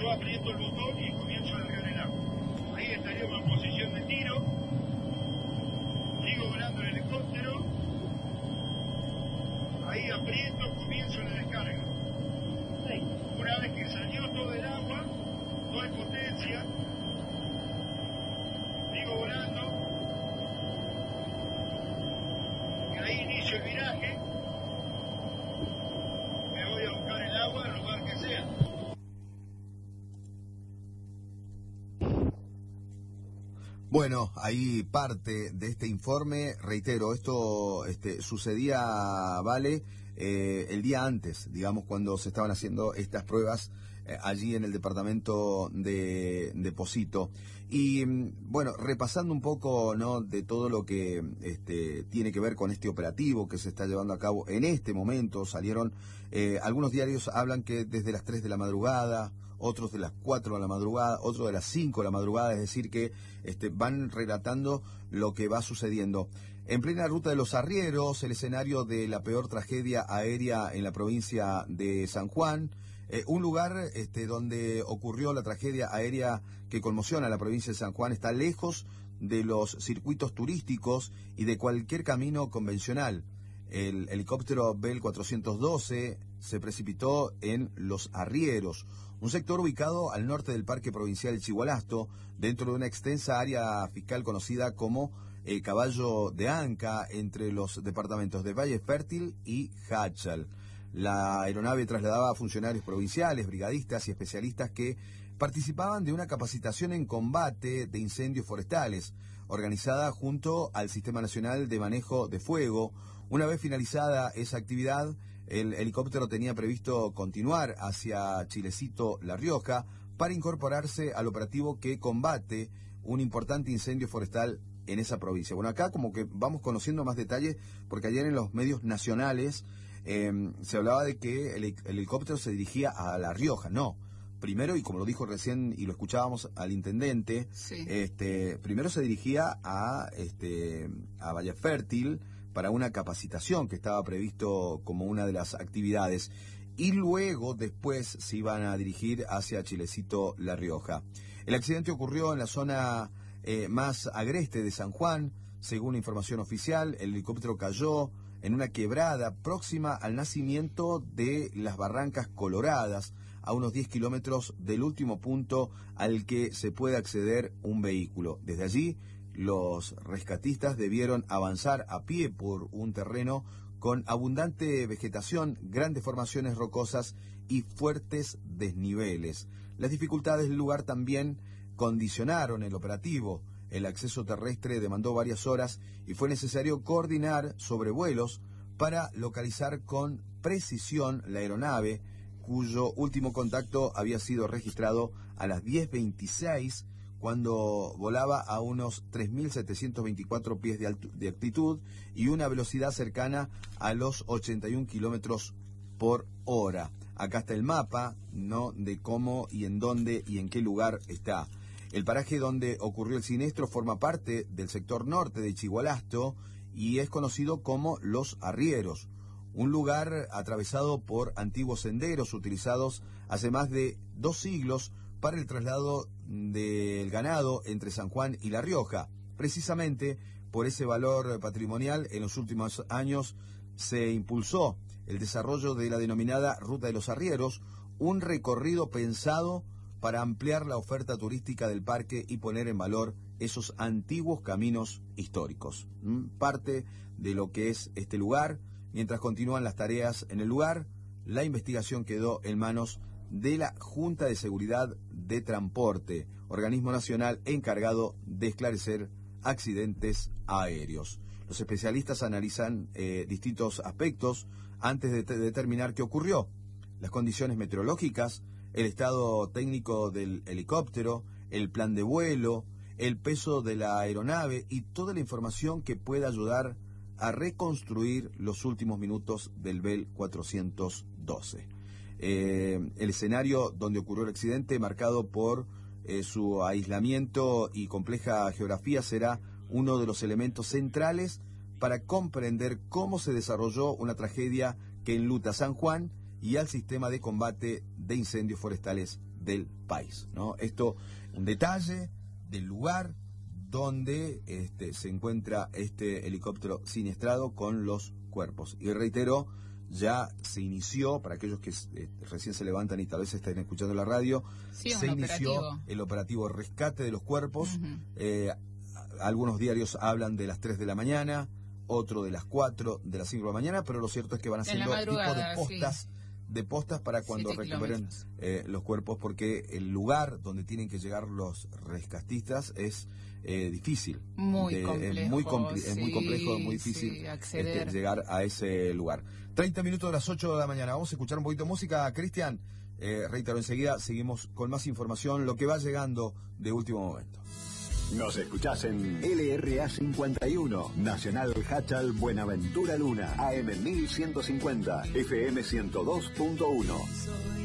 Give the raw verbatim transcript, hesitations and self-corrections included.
yo aprieto el botón y comienzo a largar el agua. Ahí estaríamos en posición de tiro, sigo volando el helicóptero, ahí aprieto, comienzo la descarga. Una vez que salió todo el agua, doy potencia, sigo volando, y ahí inicio el viraje, me voy a buscar el agua al lugar que sea. Bueno, ahí parte de este informe. Reitero, esto este, sucedía, Vale, eh, el día antes, digamos, cuando se estaban haciendo estas pruebas eh, allí en el departamento de, de Pocito. Y bueno, repasando un poco, ¿no?, de todo lo que este, tiene que ver con este operativo que se está llevando a cabo en este momento, salieron, eh, algunos diarios hablan que desde las tres de la madrugada, otros de las cuatro de la madrugada, otros de las cinco de la madrugada, es decir que este, van relatando lo que va sucediendo. En plena ruta de los arrieros, el escenario de la peor tragedia aérea en la provincia de San Juan, eh, un lugar este, donde ocurrió la tragedia aérea que conmociona a la provincia de San Juan, está lejos de los circuitos turísticos y de cualquier camino convencional. El helicóptero Bell cuatrocientos doce se precipitó en Los Arrieros, un sector ubicado al norte del Parque Provincial Chigualasto, dentro de una extensa área fiscal conocida como eh, Caballo de Anca, entre los departamentos de Valle Fértil y Hachal. La aeronave trasladaba a funcionarios provinciales, brigadistas y especialistas que participaban de una capacitación en combate de incendios forestales, organizada junto al Sistema Nacional de Manejo de Fuego. Una vez finalizada esa actividad, el helicóptero tenía previsto continuar hacia Chilecito, La Rioja, para incorporarse al operativo que combate un importante incendio forestal en esa provincia. Bueno, acá como que vamos conociendo más detalles, porque ayer en los medios nacionales eh, se hablaba de que el, el helicóptero se dirigía a La Rioja. No, primero, y como lo dijo recién y lo escuchábamos al intendente, sí. este, primero se dirigía a, este, a Valle Fértil para una capacitación que estaba previsto como una de las actividades, y luego después se iban a dirigir hacia Chilecito, La Rioja. El accidente ocurrió en la zona eh, más agreste de San Juan. Según información oficial, el helicóptero cayó en una quebrada próxima al nacimiento de las Barrancas Coloradas, a unos diez kilómetros del último punto al que se puede acceder un vehículo. Desde allí, los rescatistas debieron avanzar a pie por un terreno con abundante vegetación, grandes formaciones rocosas y fuertes desniveles. Las dificultades del lugar también condicionaron el operativo. El acceso terrestre demandó varias horas y fue necesario coordinar sobrevuelos para localizar con precisión la aeronave, cuyo último contacto había sido registrado a las diez veintiséis, cuando volaba a unos tres mil setecientos veinticuatro pies de, de altitud y una velocidad cercana a los ochenta y un kilómetros por hora. Acá está el mapa, ¿no?, de cómo y en dónde y en qué lugar está. El paraje donde ocurrió el siniestro forma parte del sector norte de Chigualasto y es conocido como Los Arrieros, un lugar atravesado por antiguos senderos utilizados hace más de dos siglos para el traslado del ganado entre San Juan y La Rioja. Precisamente por ese valor patrimonial, en los últimos años se impulsó el desarrollo de la denominada Ruta de los Arrieros, un recorrido pensado para ampliar la oferta turística del parque y poner en valor esos antiguos caminos históricos. Parte de lo que es este lugar. Mientras continúan las tareas en el lugar, la investigación quedó en manos de la Junta de Seguridad de Transporte, organismo nacional encargado de esclarecer accidentes aéreos. Los especialistas analizan eh, distintos aspectos antes de te- determinar qué ocurrió: las condiciones meteorológicas, el estado técnico del helicóptero, el plan de vuelo, el peso de la aeronave y toda la información que pueda ayudar a reconstruir los últimos minutos del Bell cuatrocientos doce. Eh, el escenario donde ocurrió el accidente, marcado por eh, su aislamiento y compleja geografía, será uno de los elementos centrales para comprender cómo se desarrolló una tragedia que enluta a San Juan y al sistema de combate de incendios forestales del país, ¿no? Esto, un detalle del lugar donde este, se encuentra este helicóptero siniestrado con los cuerpos. Y reitero, ya se inició, para aquellos que eh, recién se levantan y tal vez estén escuchando la radio, sí, se inició operativo. el operativo rescate de los cuerpos. Uh-huh. eh, algunos diarios hablan de las tres de la mañana, otro de las cuatro, de las cinco de la mañana, pero lo cierto es que van haciendo tipo de postas, sí. de postas para cuando recuperen eh, los cuerpos, porque el lugar donde tienen que llegar los rescatistas es eh, difícil. Muy de, complejo. Es muy, compl sí, es muy complejo, muy difícil sí, este, llegar a ese lugar. treinta minutos de las ocho de la mañana. Vamos a escuchar un poquito de música, Cristian. Eh, reitero, enseguida seguimos con más información, lo que va llegando de último momento. Nos escuchás en L R A cincuenta y uno, Nacional Hachal Buenaventura Luna, A M mil ciento cincuenta, F M ciento dos punto uno.